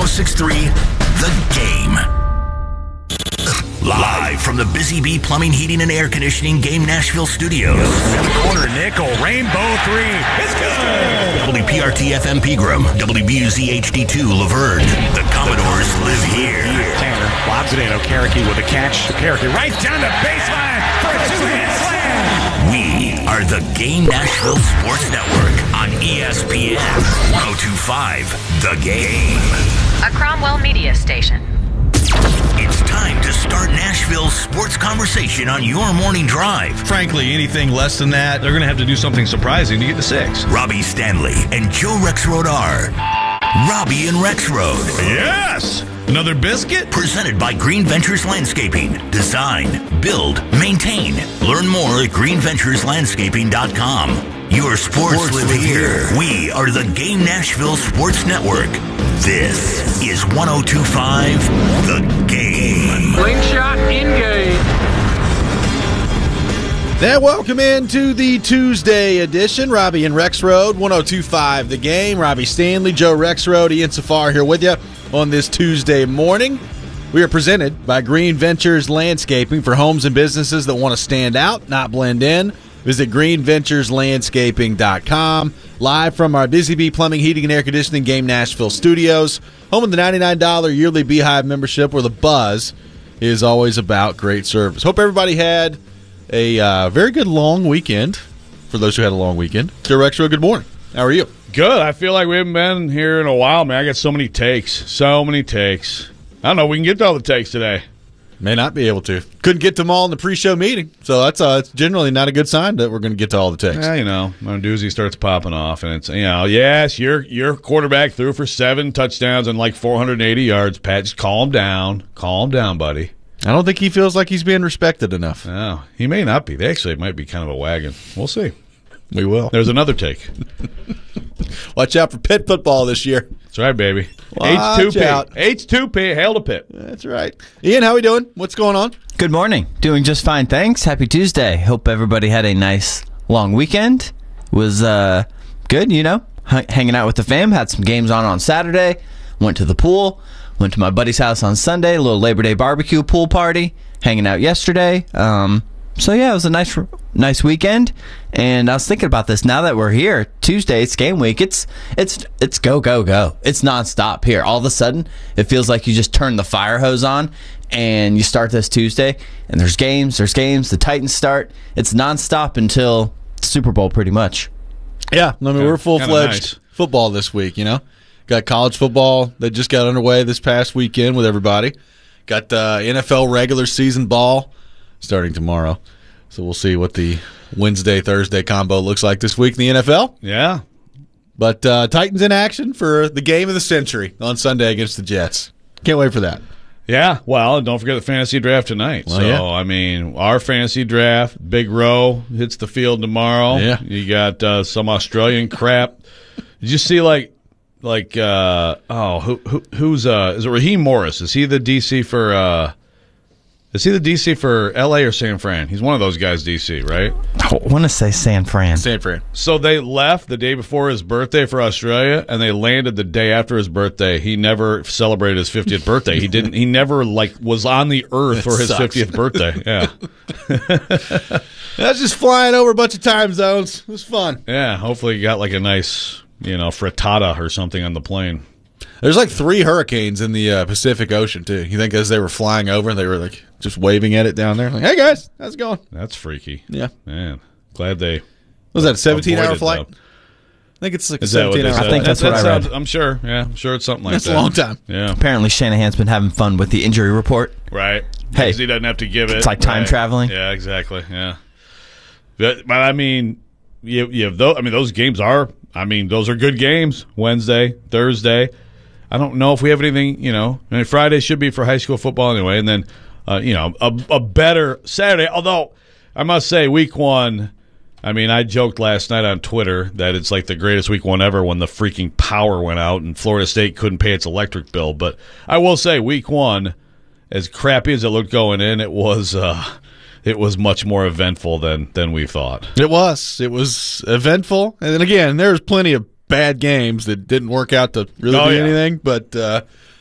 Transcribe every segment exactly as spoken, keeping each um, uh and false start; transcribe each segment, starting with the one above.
six three, The Game. Live from the Busy Bee Plumbing, Heating, and Air Conditioning Game Nashville Studios. In the corner, Nickel, rainbow three. It's good. W P R T F M Pegram, W B U Z H D two Laverne. The Commodores live here. Tanner lobs it in. Okereke with a catch. Okereke right down the baseline for a two-hand slam. We are the Game Nashville Sports Network on E S P N one oh two point five, The Game. A Cromwell media station. It's time to start Nashville's sports conversation on your morning drive. Frankly, anything less than that, they're going to have to do something surprising to get to six. Robbie Stanley and Joe Rexrode are Robbie and Rexrode. Yes! Another biscuit? Presented by Green Ventures Landscaping. Design, build, maintain. Learn more at green ventures landscaping dot com. Your sports, sports live, live here. here. We are the Game Nashville Sports Network. This is one oh two point five, The Game. Slingshot in-game. Now, welcome into the Tuesday edition. Robbie and Rexrode, one oh two point five The Game. Robbie Stanley, Joe Rexrode, Ian Safar here with you on this Tuesday morning. We are presented by Green Ventures Landscaping for homes and businesses that want to stand out, not blend in. Visit green ventures landscaping dot com. Live from our Busy Bee Plumbing, Heating, and Air Conditioning Game Nashville studios. Home of the ninety-nine dollars yearly Beehive membership where the buzz is always about great service. Hope everybody had a uh, very good long weekend for those who had a long weekend. Joe Rexrode, good morning. How are you? Good. I feel like we haven't been here in a while, man. I got so many takes. So many takes. I don't know if we can get to all the takes today. May not be able to. Couldn't get to them all in the pre-show meeting, so that's uh, it's generally not a good sign that we're going to get to all the takes. Yeah, you know, when a doozy starts popping off, and it's, you know, yes, your your quarterback threw for seven touchdowns and like four hundred eighty yards. Pat, just calm down. Calm down, buddy. I don't think he feels like he's being respected enough. No, he may not be. They actually might be kind of a wagon. We'll see. We will. There's another take. Watch out for Pitt football this year. That's right, baby. Watch H two P. out. H two P. Hail to Pitt. That's right. Ian, how we doing? What's going on? Good morning. Doing just fine, thanks. Happy Tuesday. Hope everybody had a nice long weekend. Was uh, good, you know, H- hanging out with the fam. Had some games on on Saturday. Went to the pool. Went to my buddy's house on Sunday. A little Labor Day barbecue pool party. Hanging out yesterday. Um, so, yeah, it was a nice nice weekend. And I was thinking about this. Now that we're here, Tuesday, it's game week. It's it's it's go, go, go. It's nonstop here. All of a sudden, it feels like you just turn the fire hose on and you start this Tuesday. And there's games, there's games. The Titans start. It's nonstop until Super Bowl pretty much. Yeah, I mean, Yeah, we're full-fledged nice. football this week, you know. Got college football that just got underway this past weekend with everybody. Got uh, N F L regular season ball starting tomorrow. So we'll see what the Wednesday-Thursday combo looks like this week in the N F L. Yeah. But uh, Titans in action for the game of the century on Sunday against the Jets. Can't wait for that. Yeah, well, and don't forget the fantasy draft tonight. Well, so, yeah. I mean, our fantasy draft, Big Row hits the field tomorrow. Yeah. You got uh, some Australian crap. Did you see, like, like uh, oh, who, who who's, uh, is it Raheem Morris? Is he the D C for, uh, is he the D C for L A or San Fran? He's one of those guys, D C, right? I want to say San Fran. San Fran. So they left the day before his birthday for Australia, and they landed the day after his birthday. He never celebrated his fiftieth birthday. He didn't. He never like was on the earth for his sucks. fiftieth birthday. Yeah, That's just flying over a bunch of time zones. It was fun. yeah. Hopefully, he got like a nice, you know, frittata or something on the plane. There's like three hurricanes in the uh, Pacific Ocean, too. You think as they were flying over, they were like just waving at it down there? Like, hey, guys, how's it going? That's freaky. Yeah. Man, glad they. Was that a seventeen-hour avoided flight? that. I think it's like a Is that what they seventeen-hour said? I think that's what I read. sounds- I'm sure. Yeah, I'm sure it's something like That's that. a long time. Yeah. Apparently, Shanahan's been having fun with the injury report. Right. Hey, Because he doesn't have to give it. it's like time Right. traveling. Yeah, exactly. Yeah. But, but I mean, you, you have those, I mean, those games are, I mean, those are good games. Wednesday, Thursday. I don't know if we have anything, you know. I mean, Friday should be for high school football anyway. And then, uh, you know, a, a better Saturday. Although, I must say, week one, I mean, I joked last night on Twitter that it's like the greatest week one ever when the freaking power went out and Florida State couldn't pay its electric bill. But I will say, week one, as crappy as it looked going in, it was uh, it was much more eventful than than we thought. It was. It was eventful. And then again, there was plenty of bad games that didn't work out to really Oh, do yeah. anything. But, uh,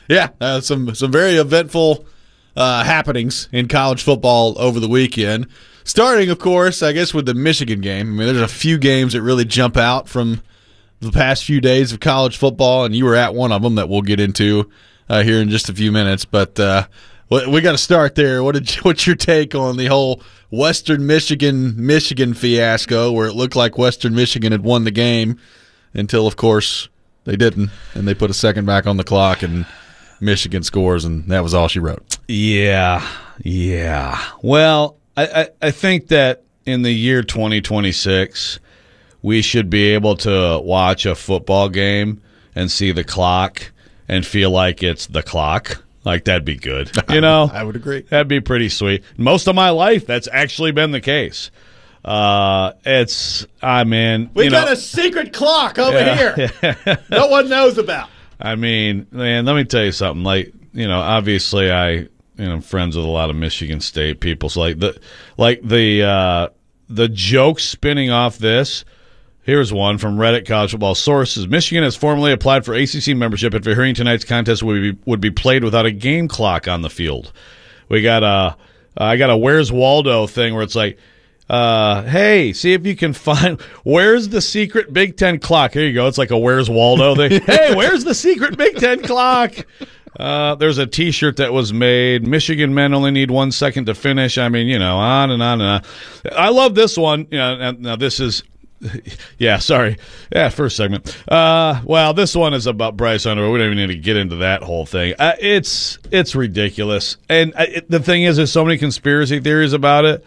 Yeah, uh, some some very eventful uh, happenings in college football over the weekend. Starting, of course, I guess with the Michigan game. I mean, there's a few games that really jump out from the past few days of college football, and you were at one of them that we'll get into uh, here in just a few minutes. But uh, we got to start there. What did, what's your take on the whole Western Michigan Michigan fiasco, where it looked like Western Michigan had won the game until, of course, they didn't, and they put a second back on the clock, and Michigan scores, and that was all she wrote. Yeah, yeah. Well, I, I, I think that in the year twenty twenty-six, we should be able to watch a football game and see the clock and feel like it's the clock. Like, that'd be good. You know? I would agree. That'd be pretty sweet. Most of my life, that's actually been the case. Uh, it's, I mean, we you got know, a secret clock over Yeah. here no one knows about. I mean, man, let me tell you something. Like, you know, obviously I, you know, I'm friends with a lot of Michigan State people. So like the, like the, uh, the joke spinning off this. Here's one from Reddit College Football Sources. Michigan has formally applied for A C C membership if hearing tonight's contest would be, would be played without a game clock on the field. We got a, I got a Where's Waldo thing where it's like, uh, hey, see if you can find, where's the secret Big Ten clock? Here you go. It's like a Where's Waldo thing. Hey, where's the secret Big Ten clock? Uh, there's a T-shirt that was made. Michigan men only need one second to finish. I mean, you know, on and on and on. I love this one. You know, now this is, yeah, sorry. Yeah, first segment. Uh, well, this one is about Bryce Underwood. We don't even need to get into that whole thing. Uh, it's it's ridiculous. And uh, it, the thing is, there's so many conspiracy theories about it.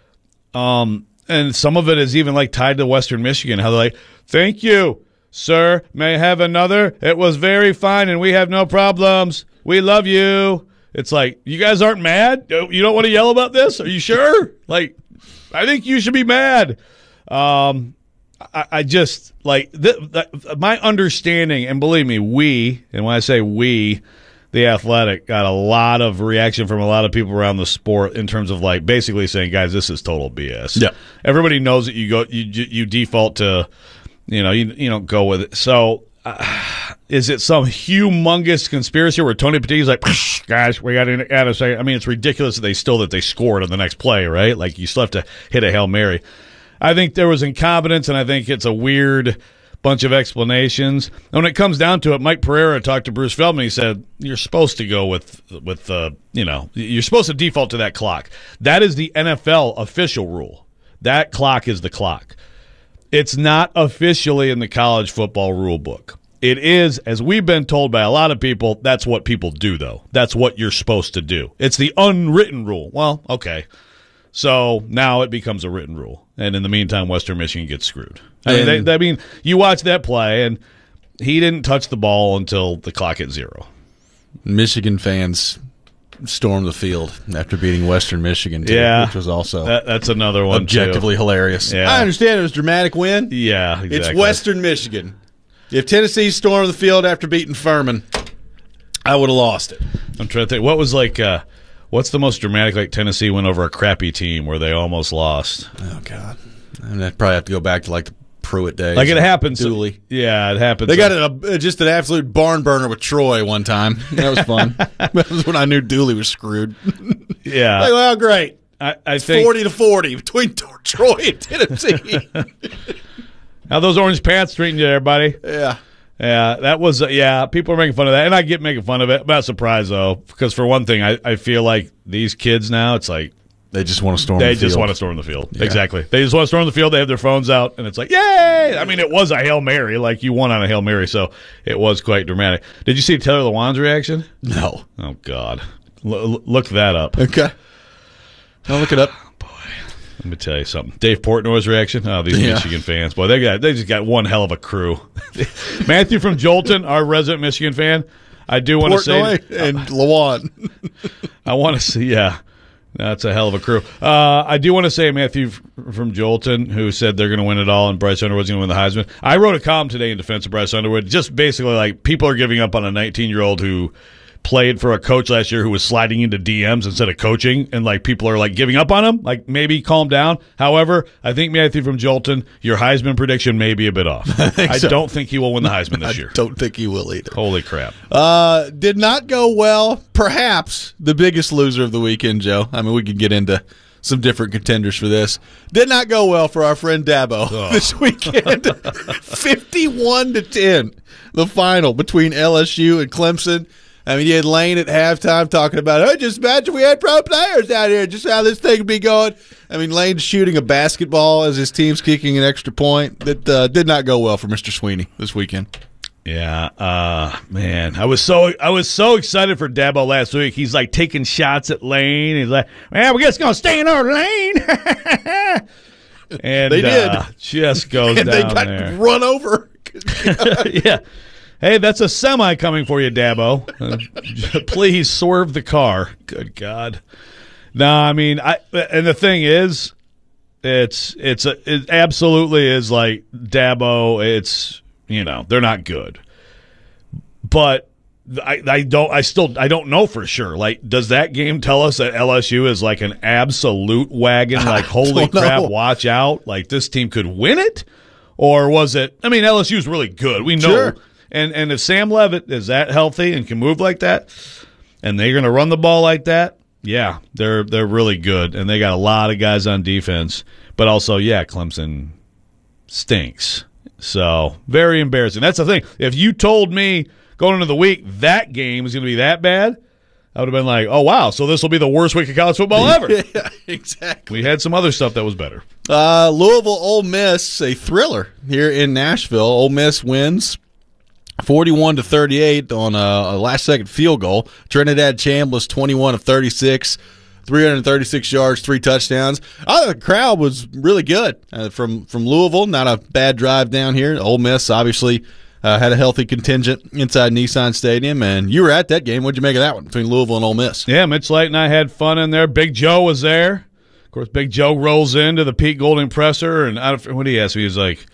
Um, and some of it is even like tied to Western Michigan. How they're like, thank you, sir. May I have another? It was very fine, and we have no problems. We love you. It's like, you guys aren't mad? You don't want to yell about this? Are you sure? Like, I think you should be mad. Um, I, I just, like, th- th- my understanding, and believe me, we, and when I say we, The Athletic, got a lot of reaction from a lot of people around the sport in terms of, like, basically saying, guys, this is total B S. Yeah. Everybody knows that you go, you you default to, you know, you, you don't go with it. So, uh, is it some humongous conspiracy where Tony Petit's like, guys, we got to say, I mean, it's ridiculous that they still that they scored on the next play, right? Like, you still have to hit a Hail Mary. I think there was incompetence, and I think it's a weird bunch of explanations. And when it comes down to it, Mike Pereira talked to Bruce Feldman. He said, you're supposed to go with, with uh, you know, you're supposed to default to that clock. That is the N F L official rule. That clock is the clock. It's not officially in the college football rule book. It is, as we've been told by a lot of people, that's what people do, though. That's what you're supposed to do. It's the unwritten rule. Well, okay. So now it becomes a written rule. And in the meantime, Western Michigan gets screwed. I mean, they, they, I mean, you watch that play, and he didn't touch the ball until the clock hit zero. Michigan fans stormed the field after beating Western Michigan, too, yeah, which was also that, that's another one objectively too. hilarious. Yeah. I understand it was a dramatic win. Yeah, exactly. It's Western Michigan. If Tennessee stormed the field after beating Furman, I would have lost it. I'm trying to think. What was like, uh, what's the most dramatic, like Tennessee went over a crappy team where they almost lost? Oh, God. I mean, I'd probably have to go back to, like, the Pruitt days. Like, it happens. Dooley. Yeah, it happens. They got a, just an absolute barn burner with Troy one time. That was fun. That was when I knew Dooley was screwed. Yeah. Like, well, great. I, I it's think forty to forty between Troy and Tennessee. How those orange pants treating you there, buddy? Yeah. Yeah, that was, uh, yeah, people are making fun of that. And I get making fun of it. I'm not surprised, though, because for one thing, I, I feel like these kids now, it's like, they just want to storm they the field. just want to storm the field. Yeah. Exactly. They just want to storm the field. They have their phones out, and it's like, yay! I mean, it was a Hail Mary. Like, you won on a Hail Mary, so it was quite dramatic. Did you see Taylor Lewan's reaction? No. Oh, God. L- look that up. Okay. I'll look it up. Let me tell you something. Dave Portnoy's reaction. Oh, these Yeah. Michigan fans. Boy, they got they just got one hell of a crew. Matthew from Jolton, our resident Michigan fan. I do want to say Portnoy and Lewan. I want to see, yeah. That's a hell of a crew. Uh, I do want to say Matthew from Jolton, who said they're going to win it all and Bryce Underwood's going to win the Heisman. I wrote a column today in defense of Bryce Underwood. Just basically like people are giving up on a nineteen-year-old who played for a coach last year who was sliding into D Ms instead of coaching, and like people are like giving up on him. Like maybe calm down. However, I think Matthew from Jolton, your Heisman prediction may be a bit off. I, think I so. don't think he will win the Heisman this year. I don't think he will either. Holy crap! Uh, did not go well. Perhaps the biggest loser of the weekend, Joe. I mean, we could get into some different contenders for this. Did not go well for our friend Dabo Oh. this weekend. fifty-one to ten, the final between L S U and Clemson. I mean, you had Lane at halftime talking about, oh, just imagine we had pro players out here, just how this thing would be going. I mean, Lane's shooting a basketball as his team's kicking an extra point. That uh, did not go well for Mister Sweeney this weekend. Yeah, uh, man, I was so I was so excited for Dabo last week. He's like taking shots at Lane. He's like, "Man, we're just gonna stay in our lane." And They did. Uh, just goes And down they got there. run over. Yeah. Hey, that's a semi coming for you, Dabo. Uh, please swerve the car. Good God. No, I mean, I and the thing is, it's it's a, it absolutely is like Dabo. It's, you know, they're not good, but I I don't I still I don't know for sure. Like, does that game tell us that L S U is like an absolute wagon? Like, holy don't know. crap, watch out! Like, this team could win it, or was it? I mean, L S U is really good. We know. Sure. And and if Sam Levitt is that healthy and can move like that, and they're going to run the ball like that, yeah, they're they're really good, and they got a lot of guys on defense. But also, yeah, Clemson stinks. So very embarrassing. That's the thing. If you told me going into the week that game was going to be that bad, I would have been like, oh wow, so this will be the worst week of college football ever. Yeah, exactly. We had some other stuff that was better. Uh, Louisville, Ole Miss, a thriller here in Nashville. Ole Miss wins forty-one to thirty-eight on a, a last-second field goal. Trinidad Chambliss, twenty-one of thirty-six, three hundred thirty-six yards, three touchdowns. I thought the crowd was really good uh, from from Louisville. Not a bad drive down here. Ole Miss obviously uh, had a healthy contingent inside Nissan Stadium, and you were at that game. What'd you make of that one between Louisville and Ole Miss? Yeah, Mitch Light and I had fun in there. Big Joe was there. Of course, Big Joe rolls into the Pete Golding presser, and I don't, what did he ask me? He was like,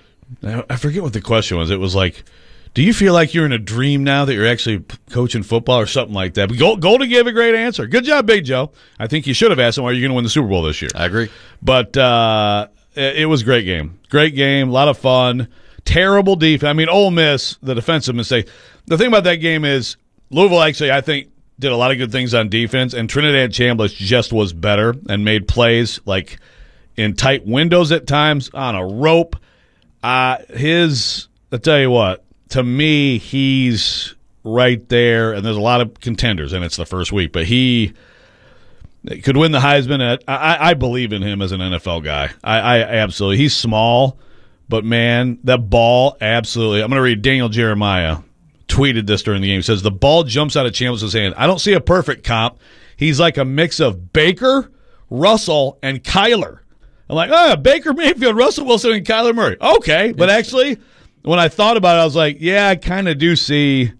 I forget what the question was. It was like, do you feel like you're in a dream now that you're actually coaching football or something like that? But Golding gave a great answer. Good job, Big Joe. I think you should have asked him, are you going to win the Super Bowl this year? I agree. But uh, it, it was a great game. Great game, a lot of fun. Terrible defense. I mean, Ole Miss, the defensive mistake. The thing about that game is Louisville actually, I think, did a lot of good things on defense, and Trinidad Chambliss just was better and made plays like in tight windows at times on a rope. Uh, his, I'll tell you what, to me, he's right there, and there's a lot of contenders, and it's the first week, but he could win the Heisman. At, I, I believe in him as an N F L guy. I, I absolutely. He's small, but, man, that ball, absolutely. I'm going to read Daniel Jeremiah tweeted this during the game. He says, the ball jumps out of Chambliss' hand. I don't see a perfect comp. He's like a mix of Baker, Russell, and Kyler. I'm like, oh, Baker Mayfield, Russell Wilson, and Kyler Murray. Okay, but actually, when I thought about it, I was like, yeah, I kind of do see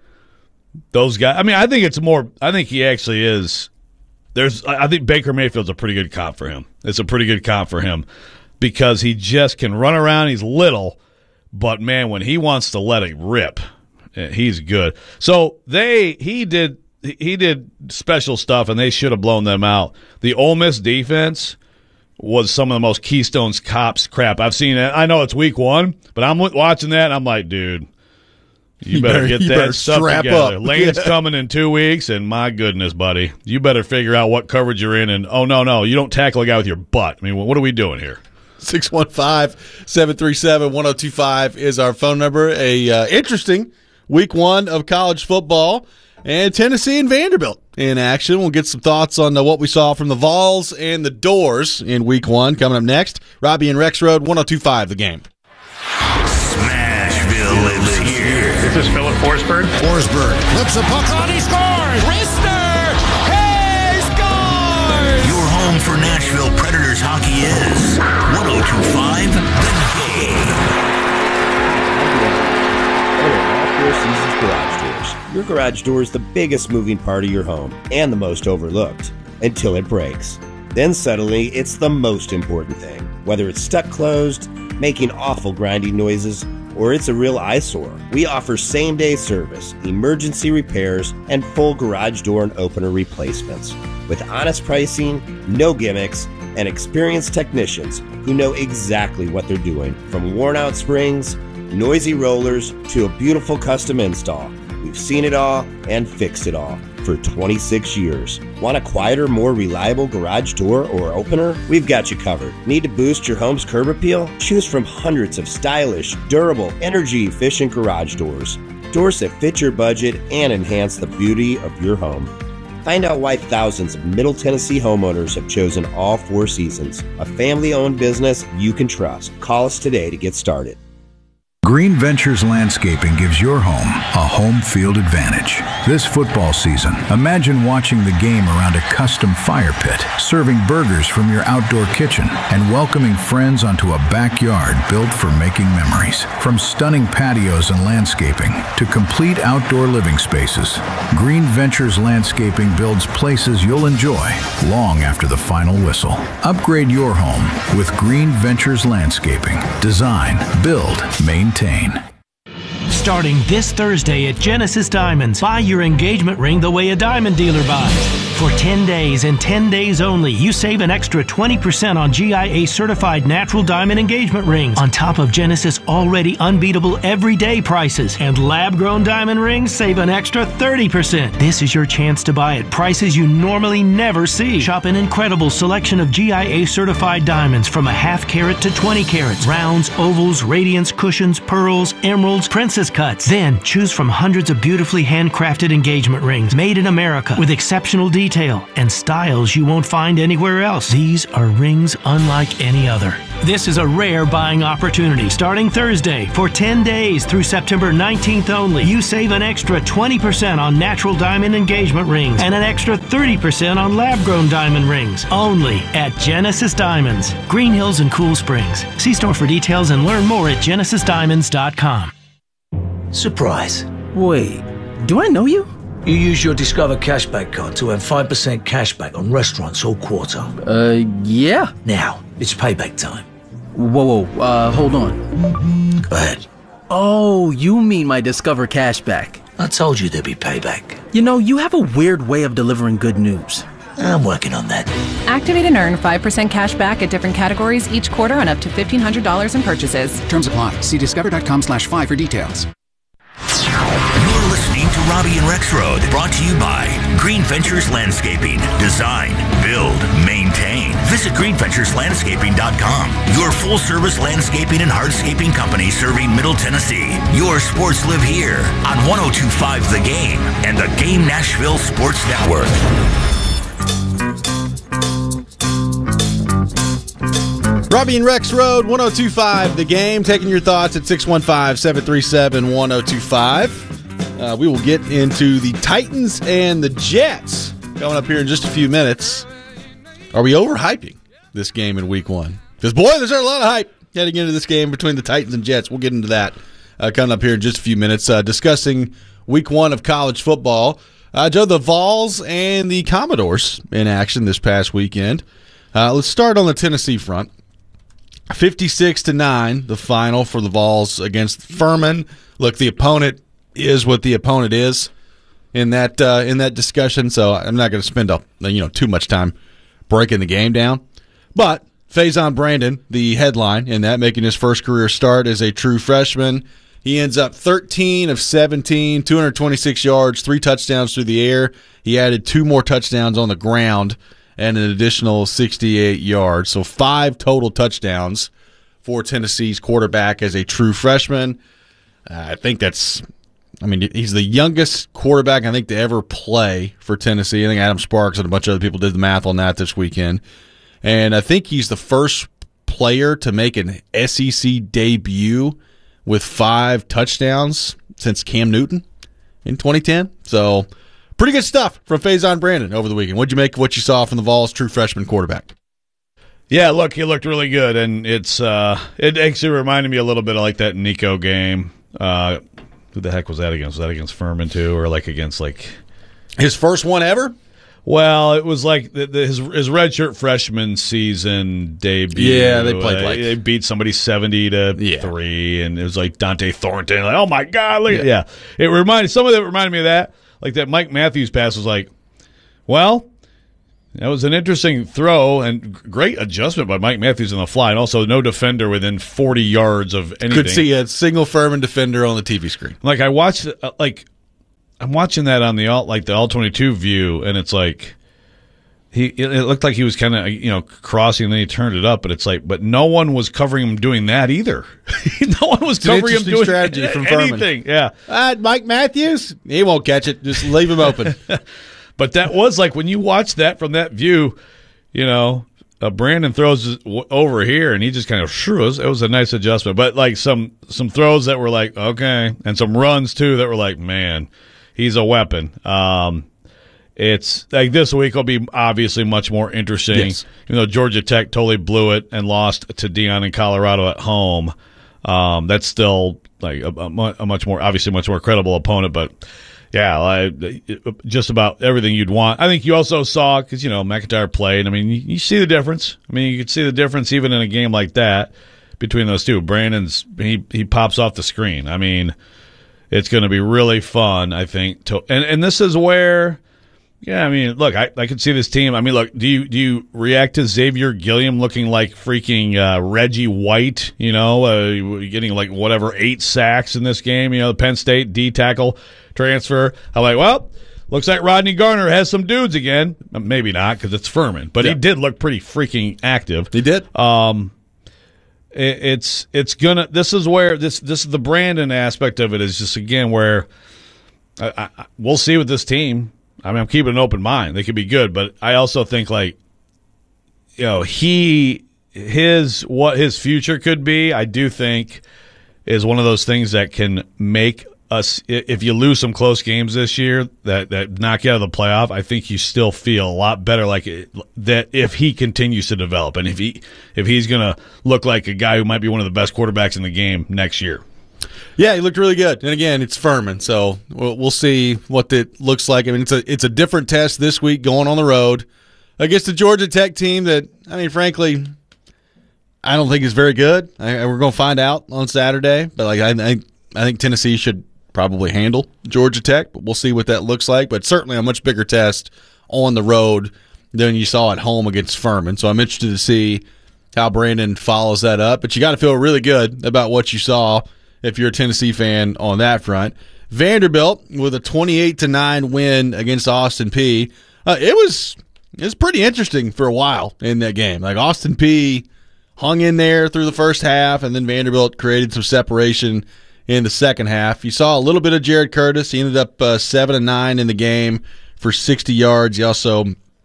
those guys. I mean, I think it's more, I think he actually is. There's, I think Baker Mayfield's a pretty good comp for him. It's a pretty good comp for him because he just can run around. He's little, but, man, when he wants to let it rip, he's good. So they, he did, he did special stuff, and they should have blown them out. The Ole Miss defense was some of the most Keystone's cops crap I've seen. I know it's week one, but I'm watching that, and I'm like, dude, you, You better, better- get you that better stuff strap together. up. Lane's Yeah. coming in two weeks, and my goodness, buddy, you better figure out what coverage you're in. And, oh, no, no, you don't tackle a guy with your butt. I mean, what are we doing here? six one five, seven three seven, one oh two five is our phone number. A uh, interesting week one of college football, and Tennessee and Vanderbilt in action. We'll get some thoughts on uh, what we saw from the Vols and the Doors in week one coming up next. Robbie and Rex Road, one oh two five, the game. Smashville is here. This is Philip Forsberg. Forsberg flips a puck on. He scores! Rister! He scores! Your home for Nashville Predators hockey is one oh two five The Game. Four Seasons Garage Doors. Your garage door is the biggest moving part of your home and the most overlooked until it breaks. Then suddenly it's the most important thing. Whether it's stuck closed, making awful grinding noises, or it's a real eyesore. We offer same-day service, emergency repairs, and full garage door and opener replacements. With honest pricing, no gimmicks, and experienced technicians who know exactly what they're doing. From worn-out springs, noisy rollers, to a beautiful custom install. We've seen it all and fixed it all for twenty-six years. Want a quieter, more reliable garage door or opener? We've got you covered. Need to boost your home's curb appeal? Choose from hundreds of stylish, durable, energy-efficient garage doors. Doors that fit your budget and enhance the beauty of your home. Find out why thousands of Middle Tennessee homeowners have chosen All Four Seasons, a family-owned business you can trust. Call us today to get started. Green Ventures Landscaping gives your home a home field advantage. This football season, imagine watching the game around a custom fire pit, serving burgers from your outdoor kitchen, and welcoming friends onto a backyard built for making memories. From stunning patios and landscaping to complete outdoor living spaces, Green Ventures Landscaping builds places you'll enjoy long after the final whistle. Upgrade your home with Green Ventures Landscaping. Design, build, maintain. Starting this Thursday at Genesis Diamonds, buy your engagement ring the way a diamond dealer buys. For ten days and ten days only, you save an extra twenty percent on G I A certified natural diamond engagement rings, on top of Genesis already unbeatable everyday prices. And lab-grown diamond rings save an extra thirty percent. This is your chance to buy at prices you normally never see. Shop an incredible selection of G I A certified diamonds from a half carat to twenty carats, rounds, ovals, radiance, cushions, pearls, emeralds, princess cuts. Then choose from hundreds of beautifully handcrafted engagement rings made in America with exceptional detail and styles you won't find anywhere else. These are rings unlike any other. This is a rare buying opportunity. Starting Thursday for ten days through September nineteenth only, you save an extra twenty percent on natural diamond engagement rings and an extra thirty percent on lab-grown diamond rings. Only at Genesis Diamonds, Green Hills and Cool Springs. See store for details and learn more at genesis diamonds dot com. Surprise. Wait, do I know you? You use your Discover Cashback card to earn five percent cashback on restaurants all quarter. Uh, yeah. Now, it's payback time. Whoa, whoa, uh, hold on. Go ahead. Oh, you mean my Discover Cashback. I told you there'd be payback. You know, you have a weird way of delivering good news. I'm working on that. Activate and earn five percent cash back at different categories each quarter on up to fifteen hundred dollars in purchases. Terms apply. See discover.com slash five for details. You're listening to Robbie and Rex Road, brought to you by Green Ventures Landscaping. Design, build, maintain. Visit green ventures landscaping dot com. Your full-service landscaping and hardscaping company serving Middle Tennessee. Your sports live here on one oh two point five The Game and the Game Nashville Sports Network. Robbie and Rex Road, one oh two point five The Game. Taking your thoughts at six one five, seven three seven, one oh two five. Uh, we will get into the Titans and the Jets coming up here in just a few minutes. Are we overhyping this game in week one? Because, boy, there's a lot of hype heading into this game between the Titans and Jets. We'll get into that uh, coming up here in just a few minutes, uh, discussing week one of college football. Uh, Joe, the Vols and the Commodores in action this past weekend. Uh, let's start on the Tennessee front. fifty-six to nine, the final for the Vols against Furman. Look, the opponent is what the opponent is in that uh, in that discussion, so I'm not going to spend a, you know too much time breaking the game down. But Faison Brandon, the headline in that, making his first career start as a true freshman. He ends up thirteen of seventeen, two hundred twenty-six yards, three touchdowns through the air. He added two more touchdowns on the ground and an additional sixty-eight yards. So five total touchdowns for Tennessee's quarterback as a true freshman. Uh, I think that's, I mean, he's the youngest quarterback, I think, to ever play for Tennessee. I think Adam Sparks and a bunch of other people did the math on that this weekend. And I think he's the first player to make an S E C debut with five touchdowns since Cam Newton in twenty ten. So pretty good stuff from Faison Brandon over the weekend. What'd you make of what you saw from the Vols' true freshman quarterback? Yeah, look, he looked really good, and it's uh, it actually reminded me a little bit of like that Nico game. Uh, who the heck was that against? Was that against Furman too, or like against like his first one ever? Well, it was like the, the, his his redshirt freshman season debut. Yeah, they played uh, like they beat somebody seventy to yeah. three, and it was like Dante Thornton. Like, oh my God, look yeah. yeah. It reminded some of it reminded me of that. Like that Mike Matthews pass was like, well, that was an interesting throw and great adjustment by Mike Matthews on the fly, and also no defender within forty yards of anything. Could see a single Furman defender on the T V screen. Like I watched, uh, like. I'm watching that on the all like the all twenty-two view, and it's like he. It, it looked like he was kind of you know crossing, and then he turned it up. But it's like, but no one was covering him doing that either. No one was it's covering him doing strategy from anything. Furman. Yeah, uh, Mike Matthews, he won't catch it. Just leave him open. But that was like when you watch that from that view, you know. Uh, Brandon throws over here, and he just kind of sure it was, it was a nice adjustment. But like some some throws that were like okay, and some runs too that were like man. He's a weapon. Um, it's like this week will be obviously much more interesting. Yes. Even though Georgia Tech totally blew it and lost to Deion in Colorado at home, um, that's still like a, a, a much more obviously much more credible opponent. But yeah, like, just about everything you'd want. I think you also saw because you know McIntyre played. I mean, you, you see the difference. I mean, you could see the difference even in a game like that between those two. Brandon's he he pops off the screen. I mean. It's going to be really fun, I think. To, and and this is where, yeah, I mean, look, I, I could see this team. I mean, look, do you do you react to Xavier Gilliam looking like freaking uh, Reggie White? You know, uh, getting like whatever eight sacks in this game. You know, the Penn State D tackle transfer. I'm like, well, looks like Rodney Garner has some dudes again. Maybe not because it's Furman, but yeah. He did look pretty freaking active. He did. Um. It's it's gonna. This is where this this is the Brandon aspect of it is just again where I, I, we'll see with this team. I mean, I'm keeping an open mind. They could be good, but I also think like you know he his what his future could be. I do think is one of those things that can make us. If you lose some close games this year that that knock you out of the playoff, I think you still feel a lot better like it, that if he continues to develop and if he if he's gonna look like a guy who might be one of the best quarterbacks in the game next year. Yeah, he looked really good. And again, it's Furman, so we'll, we'll see what it looks like. I mean, it's a it's a different test this week going on the road against the Georgia Tech team that I mean, frankly, I don't think is very good. I, we're going to find out on Saturday, but like I I, I think Tennessee should probably handle Georgia Tech, but we'll see what that looks like. But certainly a much bigger test on the road than you saw at home against Furman. So I'm interested to see how Brandon follows that up. But you got to feel really good about what you saw if you're a Tennessee fan on that front. Vanderbilt with a twenty-eight to nine win against Austin Peay. Uh, it was it was pretty interesting for a while in that game. Like Austin Peay hung in there through the first half, and then Vanderbilt created some separation in the second half. You saw a little bit of Jared Curtis. He ended up uh, seven and nine in the game for sixty yards. He also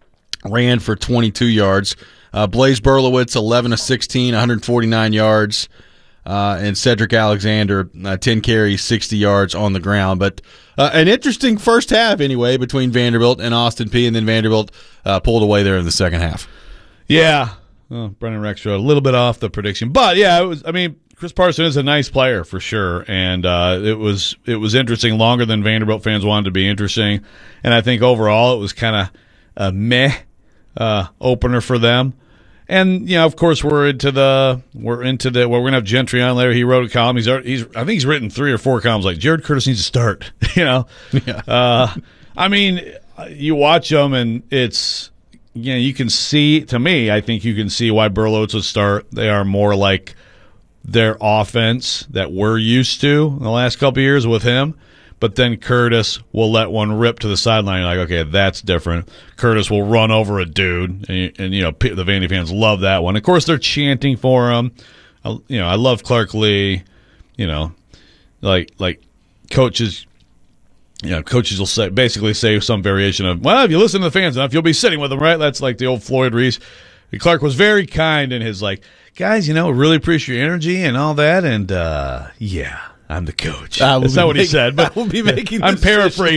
ran for twenty-two yards. Uh, Blaze Berlowitz, eleven of sixteen, one hundred forty-nine yards. Uh, and Cedric Alexander, uh, ten carries, sixty yards on the ground. But uh, an interesting first half anyway between Vanderbilt and Austin Peay, and then Vanderbilt uh, pulled away there in the second half. Yeah. Well, Brennan Rexroad, a little bit off the prediction. But, yeah, it was. I mean, Chris Parson is a nice player for sure, and uh, it was it was interesting longer than Vanderbilt fans wanted to be interesting, and I think overall it was kind of a meh uh, opener for them. And you know, of course, we're into the we're into the well, we're gonna have Gentry on later. He wrote a column. He's he's I think he's written three or four columns. Like Jared Curtis needs to start. You know, yeah. uh, I mean, you watch them and it's you know you can see. To me, I think you can see why Berlowitz would start. They are more like their offense that we're used to in the last couple of years with him. But then Curtis will let one rip to the sideline. You're like, okay, that's different. Curtis will run over a dude, and, and you know the Vandy fans love that one. Of course, they're chanting for him. I, you know, I love Clark Lee. You know, like like coaches. You know, coaches will say basically say some variation of, well, if you listen to the fans enough, you'll be sitting with them, right? That's like the old Floyd Reese. Clark was very kind in his like, guys, you know, really appreciate your energy and all that, and uh, yeah, I'm the coach. That's not what he said, but I will be making I'm paraphrasing.